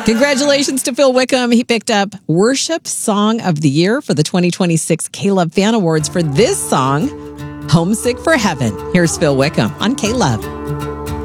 Congratulations to Phil Wickham. He picked up Worship Song of the Year for the 2026 K-Love Fan Awards for this song, Homesick for Heaven. Here's Phil Wickham on K-Love.